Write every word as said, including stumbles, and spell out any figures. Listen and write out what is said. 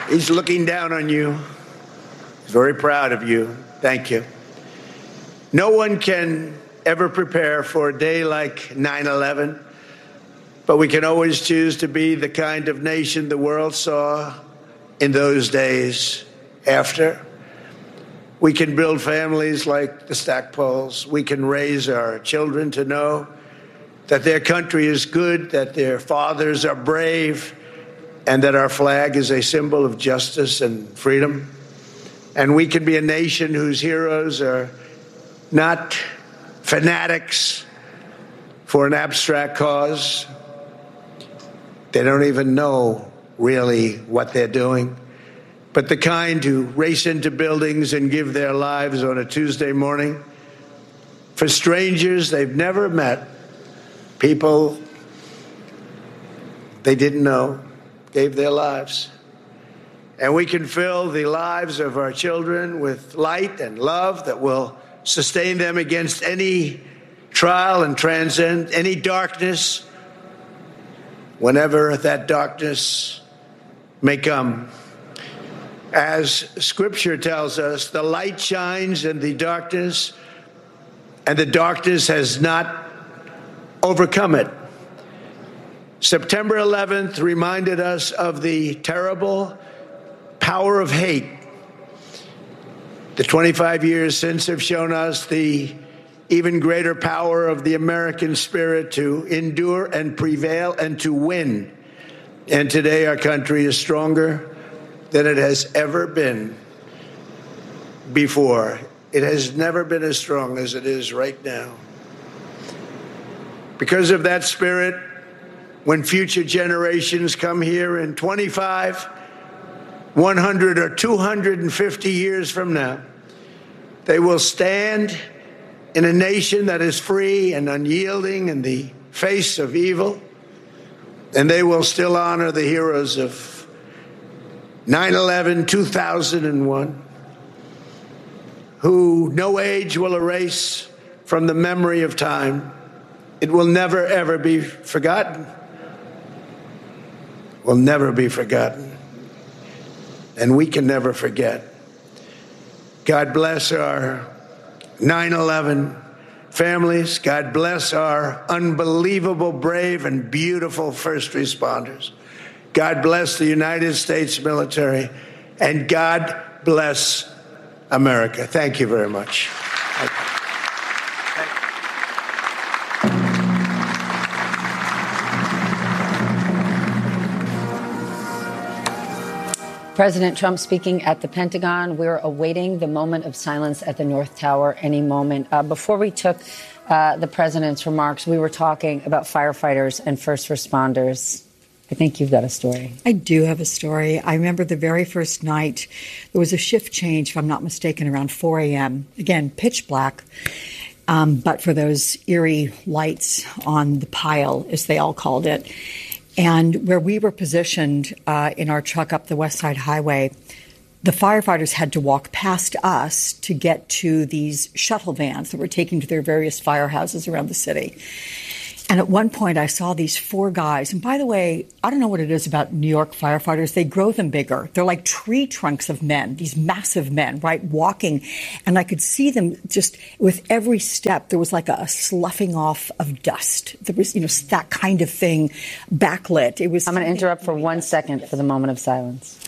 He's looking down on you. He's very proud of you. Thank you. No one can ever prepare for a day like nine eleven, but we can always choose to be the kind of nation the world saw in those days after. We can build families like the Stackpoles. We can raise our children to know that their country is good, that their fathers are brave, and that our flag is a symbol of justice and freedom. And we can be a nation whose heroes are not fanatics for an abstract cause. They don't even know really what they're doing, but the kind who race into buildings and give their lives on a Tuesday morning for strangers they've never met, people they didn't know, gave their lives. And we can fill the lives of our children with light and love that will sustain them against any trial and transcend any darkness, whenever that darkness may come. As Scripture tells us, the light shines in the darkness, and the darkness has not overcome it. September eleventh reminded us of the terrible power of hate. The twenty-five years since have shown us the even greater power of the American spirit to endure and prevail and to win. And today our country is stronger than it has ever been before. It has never been as strong as it is right now. Because of that spirit, when future generations come here in twenty-five, one hundred, or two hundred fifty years from now, they will stand in a nation that is free and unyielding in the face of evil, and they will still honor the heroes of nine eleven, two thousand one, who no age will erase from the memory of time. It will never, ever be forgotten. Will never be forgotten. And we can never forget. God bless our nine eleven families. God bless our unbelievable, brave, and beautiful first responders. God bless the United States military. And God bless America. Thank you very much. Thank you. President Trump speaking at the Pentagon. We're awaiting the moment of silence at the North Tower any moment. Uh, before we took uh, the president's remarks, we were talking about firefighters and first responders. I think you've got a story. I do have a story. I remember the very first night, there was a shift change, if I'm not mistaken, around four a.m. Again, pitch black, um, but for those eerie lights on the pile, as they all called it. And where we were positioned uh, in our truck up the West Side Highway, the firefighters had to walk past us to get to these shuttle vans that were taken to their various firehouses around the city. And at one point, I saw these four guys. And by the way, I don't know what it is about New York firefighters. They grow them bigger. They're like tree trunks of men, these massive men, right, walking. And I could see them just with every step, there was like a, a sloughing off of dust. There was, you know, that kind of thing backlit. It was. I'm going to interrupt for one second for the moment of silence.